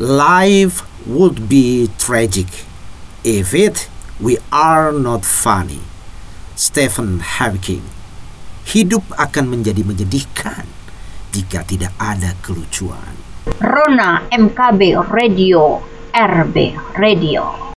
Life would be tragic if we are not funny. Stephen Hawking. Hidup akan menjadi menyedihkan jika tidak ada kelucuan. Rona MKB Radio, RB Radio.